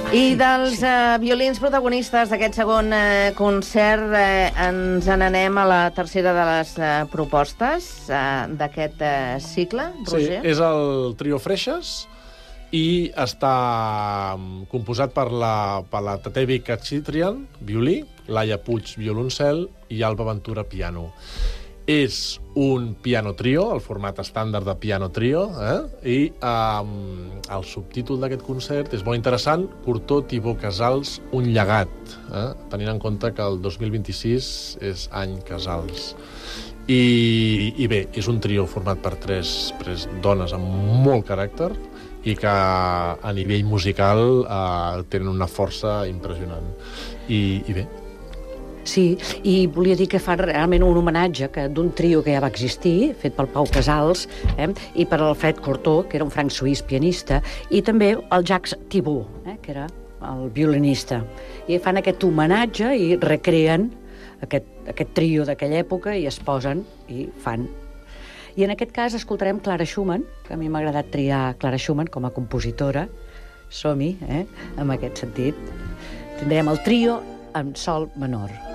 I dels violins protagonistes d'aquest segon concert ens n'anem a la tercera de les propostes d'aquest cicle, Roger. Sí, és el trio Freixes i està composat per la Tatevi Khachitrian, violí, Laia Puig, violoncel i Alba Ventura, piano. És un piano trio, el format estàndard de piano trio, i el subtítol d'aquest concert és molt interessant, Curtó Tibó Casals, un llegat, tenint en compte que el 2026 és any Casals. I bé, és un trio format per tres dones amb molt caràcter i que a nivell musical tenen una força impressionant. I bé, Sí, i volia dir que fa realment un homenatge d'un trio que ja va existir, fet pel Pau Casals, i per Alfred Cortó, que era un franc suís pianista, i també el Jacques Thibault, que era el violinista. I fan aquest homenatge i recreen aquest trio d'aquella època i es posen i fan. I en aquest cas escoltarem Clara Schumann, que a mi m'ha agradat triar Clara Schumann com a compositora. Som-hi, en aquest sentit. Tindrem el trio en sol menor.